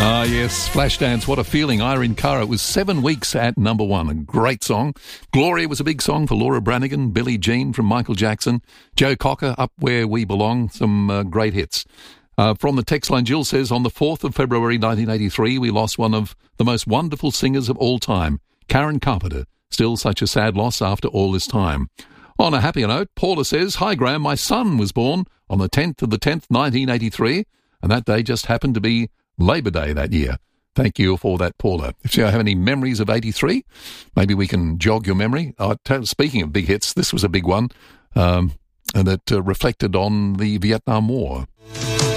Ah, yes, Flashdance, what a feeling. Irene Cara, it was 7 weeks at number one. A great song. Gloria was a big song for Laura Branigan. Billie Jean from Michael Jackson. Joe Cocker, Up Where We Belong. Some great hits. From the text line, Jill says, on the 4th of February 1983, we lost one of the most wonderful singers of all time, Karen Carpenter. Still such a sad loss after all this time. On a happier note, Paula says, hi Graham, my son was born on the 10th of the 10th, 1983, and that day just happened to be Labour Day that year. Thank you for that, Paula. If you have any memories of 83, maybe we can jog your memory. Speaking of big hits, this was a big one that reflected on the Vietnam War.